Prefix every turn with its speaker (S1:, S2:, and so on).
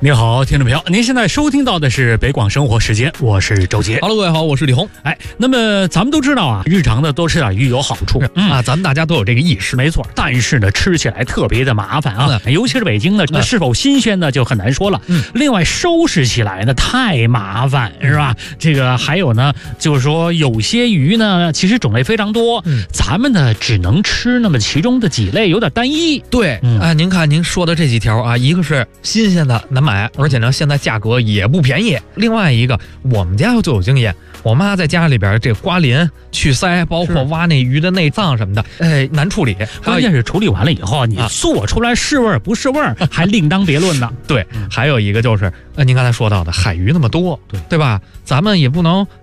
S1: 您好，听众朋友，您现在收听到的是北广生活时间，我是周杰。
S2: Hello， 各位好，我是李红。
S1: 那么咱们都知道啊，日常的多吃点鱼有好处
S2: 咱们大家都有这个意识，
S1: 没错。但是呢，吃起来特别的麻烦啊，尤其是北京呢，那是否新鲜呢就很难说了。另外收拾起来呢太麻烦，是吧？这个还有呢，就是说有些鱼呢，其实种类非常多，咱们呢只能吃那么其中的几类，有点单一。
S2: 对，您看您说的这几条啊，一个是新鲜的难买，而且呢现在价格也不便宜。另外一个，我们家就有经验，我妈在家里边这刮鳞、去鳃，包括挖那鱼的内脏什么的，难处理。
S1: 关键是处理完了以后，你做出来是味儿不是味儿，还另当别论呢。
S2: 对，还有一个就是您刚才说到的海鱼那么多，对吧？咱们也不能